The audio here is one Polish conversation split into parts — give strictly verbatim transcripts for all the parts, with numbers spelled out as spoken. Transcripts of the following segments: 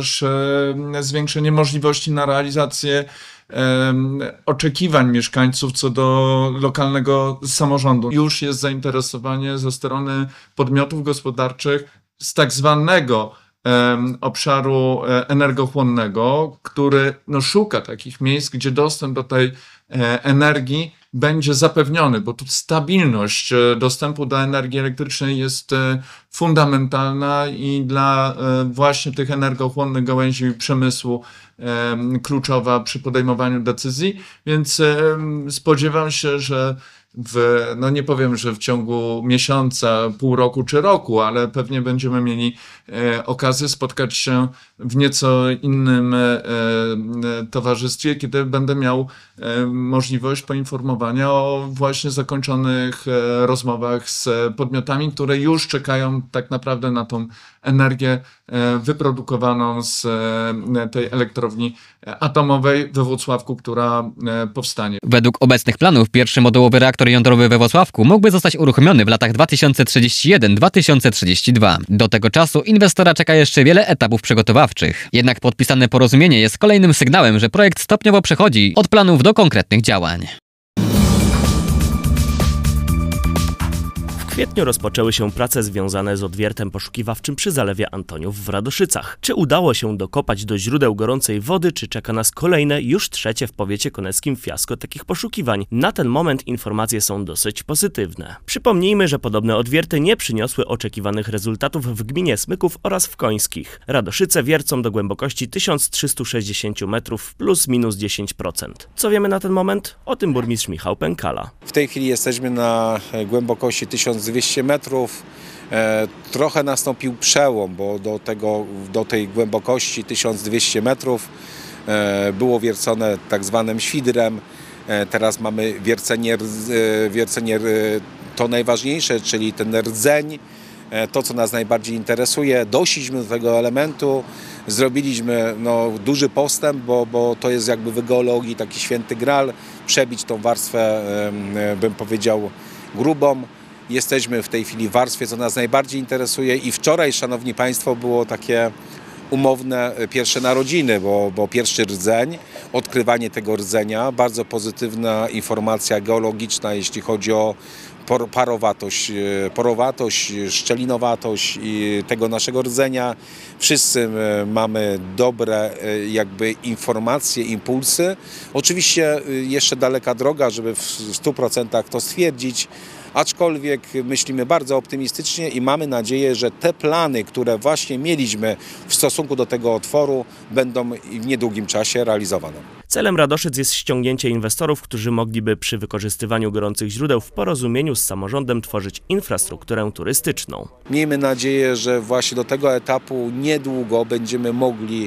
też zwiększenie możliwości na realizację oczekiwań mieszkańców co do lokalnego samorządu. Już jest zainteresowanie ze strony podmiotów gospodarczych z tak zwanego obszaru energochłonnego, który no, szuka takich miejsc, gdzie dostęp do tej energii będzie zapewniony, bo tu stabilność dostępu do energii elektrycznej jest fundamentalna i dla właśnie tych energochłonnych gałęzi przemysłu kluczowa przy podejmowaniu decyzji, więc spodziewam się, że w, no nie powiem, że w ciągu miesiąca, pół roku czy roku, ale pewnie będziemy mieli e, okazję spotkać się w nieco innym e, towarzystwie, kiedy będę miał e, możliwość poinformowania o właśnie zakończonych e, rozmowach z podmiotami, które już czekają tak naprawdę na tą energię e, wyprodukowaną z e, tej elektrowni atomowej we Włocławku, która e, powstanie. Według obecnych planów pierwszy modułowy reaktor jądrowy we Włocławku mógłby zostać uruchomiony w latach dwa tysiące trzydziestym pierwszym do dwa tysiące trzydziestego drugiego. Do tego czasu inwestora czeka jeszcze wiele etapów przygotowawczych. Jednak podpisane porozumienie jest kolejnym sygnałem, że projekt stopniowo przechodzi od planów do konkretnych działań. W kwietniu rozpoczęły się prace związane z odwiertem poszukiwawczym przy Zalewie Antoniów w Radoszycach. Czy udało się dokopać do źródeł gorącej wody, czy czeka nas kolejne, już trzecie w powiecie koneckim fiasko takich poszukiwań? Na ten moment informacje są dosyć pozytywne. Przypomnijmy, że podobne odwierty nie przyniosły oczekiwanych rezultatów w gminie Smyków oraz w Końskich. Radoszyce wiercą do głębokości tysiąc trzysta sześćdziesiąt metrów plus minus dziesięć procent. Co wiemy na ten moment? O tym burmistrz Michał Pękala. W tej chwili jesteśmy na głębokości tysiąc dwieście metrów. E, trochę nastąpił przełom, bo do, tego, do tej głębokości tysiąc dwieście metrów e, było wiercone tak zwanym świdrem. E, teraz mamy wiercenie, e, wiercenie e, to najważniejsze, czyli ten rdzeń. E, to, co nas najbardziej interesuje. Doszliśmy do tego elementu. Zrobiliśmy no, duży postęp, bo, bo to jest jakby w geologii taki święty gral. Przebić tą warstwę, e, bym powiedział, grubą. Jesteśmy w tej chwili w warstwie, co nas najbardziej interesuje i wczoraj, szanowni państwo, było takie umowne pierwsze narodziny, bo, bo pierwszy rdzeń, odkrywanie tego rdzenia, bardzo pozytywna informacja geologiczna, jeśli chodzi o parowatość, porowatość, szczelinowatość tego naszego rdzenia. Wszyscy mamy dobre jakby informacje, impulsy. Oczywiście jeszcze daleka droga, żeby w stu procentach to stwierdzić, aczkolwiek myślimy bardzo optymistycznie i mamy nadzieję, że te plany, które właśnie mieliśmy w stosunku do tego otworu, będą w niedługim czasie realizowane. Celem Radoszyc jest ściągnięcie inwestorów, którzy mogliby przy wykorzystywaniu gorących źródeł w porozumieniu z samorządem tworzyć infrastrukturę turystyczną. Miejmy nadzieję, że właśnie do tego etapu niedługo będziemy mogli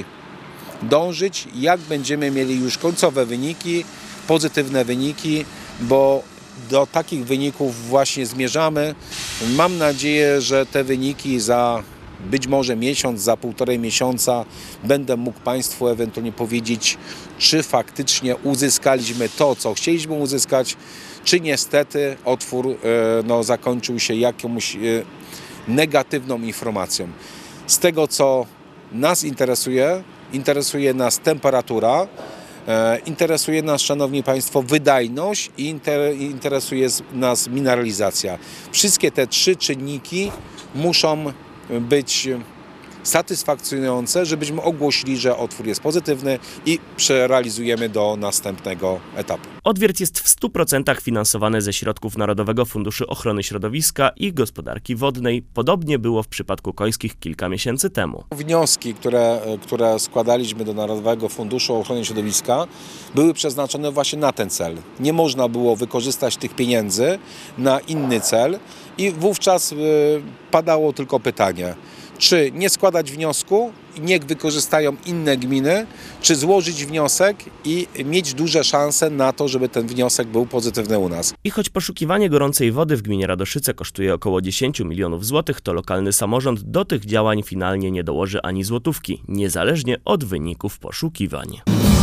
dążyć, jak będziemy mieli już końcowe wyniki, pozytywne wyniki, bo do takich wyników właśnie zmierzamy. Mam nadzieję, że te wyniki za być może miesiąc, za półtorej miesiąca będę mógł państwu ewentualnie powiedzieć, czy faktycznie uzyskaliśmy to, co chcieliśmy uzyskać, czy niestety otwór no, zakończył się jakąś negatywną informacją. Z tego, co nas interesuje, interesuje nas temperatura, interesuje nas, szanowni państwo, wydajność i inter, interesuje nas mineralizacja. Wszystkie te trzy czynniki muszą być satysfakcjonujące, żebyśmy ogłosili, że otwór jest pozytywny i przerealizujemy do następnego etapu. Odwiert jest w stu procentach finansowany ze środków Narodowego Funduszu Ochrony Środowiska i Gospodarki Wodnej. Podobnie było w przypadku Końskich kilka miesięcy temu. Wnioski, które, które składaliśmy do Narodowego Funduszu Ochrony Środowiska, były przeznaczone właśnie na ten cel. Nie można było wykorzystać tych pieniędzy na inny cel i wówczas y, padało tylko pytanie, czy nie składać wniosku i niech wykorzystają inne gminy, czy złożyć wniosek i mieć duże szanse na to, żeby ten wniosek był pozytywny u nas. I choć poszukiwanie gorącej wody w gminie Radoszyce kosztuje około dziesięć milionów złotych, to lokalny samorząd do tych działań finalnie nie dołoży ani złotówki, niezależnie od wyników poszukiwań.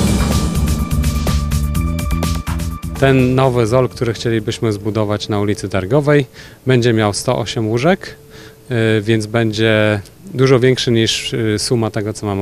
Ten nowy zol, który chcielibyśmy zbudować na ulicy Targowej, będzie miał sto osiem łóżek, więc będzie dużo większy niż suma tego, co mamy